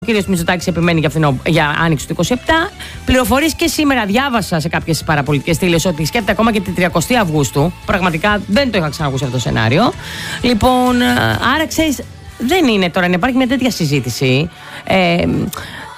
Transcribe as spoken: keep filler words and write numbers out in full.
Ο κύριος Μητσοτάκης επιμένει για, φθινό, για άνοιξη του είκοσι επτά. Πληροφορίες και σήμερα διάβασα σε κάποιες παραπολιτικές στήλες ότι σκέφτεται ακόμα και την τριαντάη Αυγούστου. Πραγματικά δεν το είχα ξανακούσει αυτό το σενάριο. Λοιπόν, άρα ξέρεις, δεν είναι τώρα να υπάρχει μια τέτοια συζήτηση. Ε,